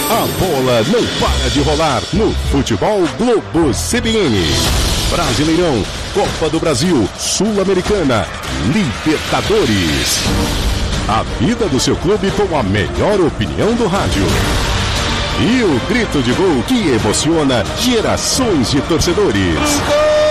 A bola não para de rolar no Futebol Globo CBN. Brasileirão, Copa do Brasil, Sul-Americana, Libertadores. A vida do seu clube com a melhor opinião do rádio. E o grito de gol que emociona gerações de torcedores.